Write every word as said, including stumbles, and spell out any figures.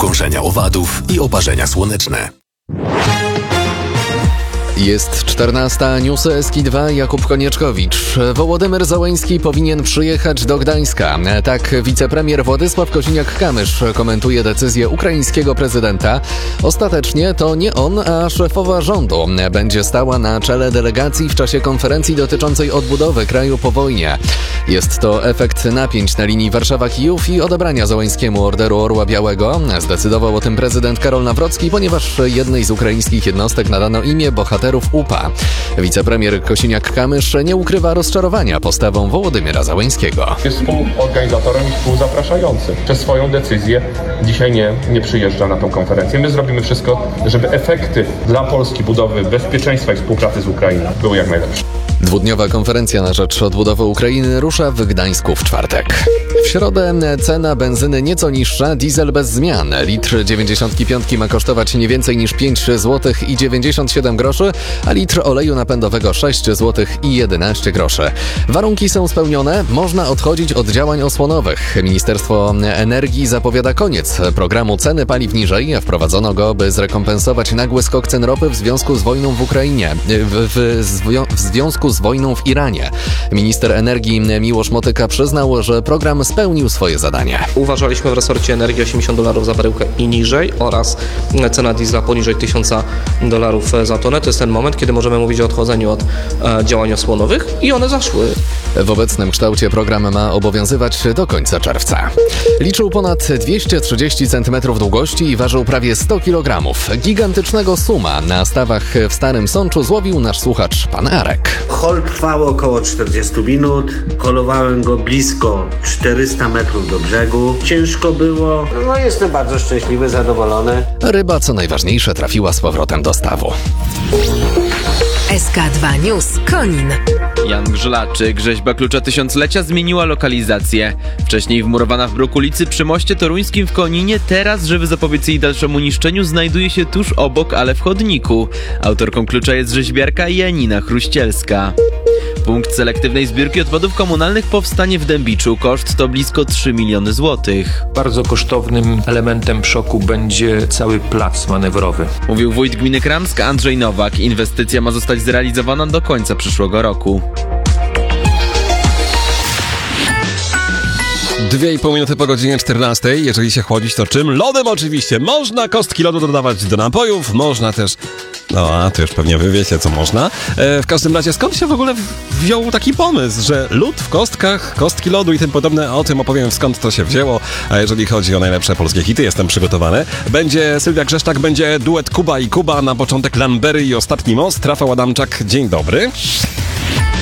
ukąszenia owadów i oparzenia słoneczne. Jest czternasta, newsy S K dwa, Jakub Konieczkowicz. Wołodymyr Zełenski powinien przyjechać do Gdańska. Tak wicepremier Władysław Kosiniak-Kamysz komentuje decyzję ukraińskiego prezydenta. Ostatecznie to nie on, a szefowa rządu będzie stała na czele delegacji w czasie konferencji dotyczącej odbudowy kraju po wojnie. Jest to efekt napięć na linii Warszawa-Kijów i odebrania Zełenskiemu Orderu Orła Białego. Zdecydował o tym prezydent Karol Nawrocki, ponieważ jednej z ukraińskich jednostek nadano imię bohaterów U P A. Wicepremier Kosiniak-Kamysz nie ukrywa rozczarowania postawą Wołodymyra Zełenskiego. Jest współorganizatorem i współzapraszającym. Przez swoją decyzję dzisiaj nie, nie przyjeżdża na tą konferencję. My zrobimy wszystko, żeby efekty dla Polski budowy bezpieczeństwa i współpracy z Ukrainą były jak najlepsze. Dwudniowa konferencja na rzecz odbudowy Ukrainy rusza w Gdańsku w czwartek. W środę cena benzyny nieco niższa, diesel bez zmian. Litr dziewięćdziesiątki piątki ma kosztować nie więcej niż pięć złotych i dziewięćdziesiąt siedem groszy, a litr oleju napędowego sześć złotych i jedenaście groszy. Warunki są spełnione, można odchodzić od działań osłonowych. Ministerstwo Energii zapowiada koniec programu ceny paliw niżej. Wprowadzono go, by zrekompensować nagły skok cen ropy w związku z wojną w Ukrainie, w, w, w związku z wojną w Iranie. Minister energii Miłosz Motyka przyznał, że program spełnił swoje zadanie. Uważaliśmy w resorcie energii osiemdziesiąt dolarów za baryłkę i niżej oraz cena diesla poniżej tysiąc dolarów za tonę. To jest ten moment, kiedy możemy mówić o odchodzeniu od e, działań osłonowych i one zaszły. W obecnym kształcie program ma obowiązywać do końca czerwca. Liczył ponad dwieście trzydzieści centymetrów długości i ważył prawie sto kilogramów. Gigantycznego suma na stawach w Starym Sączu złowił nasz słuchacz pan Arek. Hol trwał około czterdzieści minut, holowałem go blisko czterysta metrów do brzegu. Ciężko było, no jestem bardzo szczęśliwy, zadowolony. Ryba, co najważniejsze, trafiła z powrotem do stawu. S K dwa News Konin. Jan Grzelaczyk. Rzeźba Klucza Tysiąclecia zmieniła lokalizację. Wcześniej wmurowana w bruk ulicy przy moście toruńskim w Koninie, teraz, żeby zapobiec jej dalszemu niszczeniu, znajduje się tuż obok, ale w chodniku. Autorką klucza jest rzeźbiarka Janina Chruścielska. Punkt selektywnej zbiórki odpadów komunalnych powstanie w Dębiczu. Koszt to blisko trzy miliony złotych. Bardzo kosztownym elementem szoku będzie cały plac manewrowy. Mówił wójt gminy Kramska Andrzej Nowak. Inwestycja ma zostać zrealizowana do końca przyszłego roku. Dwie i pół minuty po godzinie czternastej. Jeżeli się chłodzić, to czym? Lodem oczywiście. Można kostki lodu dodawać do napojów, można też... No, a to już pewnie wy wiecie, co można. E, w każdym razie, skąd się w ogóle wziął taki pomysł, że lód w kostkach, kostki lodu i tym podobne? O tym opowiem, skąd to się wzięło. A jeżeli chodzi o najlepsze polskie hity, jestem przygotowany. Będzie Sylwia Grzeszczak, będzie duet Kuba i Kuba, na początek Lambery i Ostatni Most. Rafał Adamczak, dzień dobry.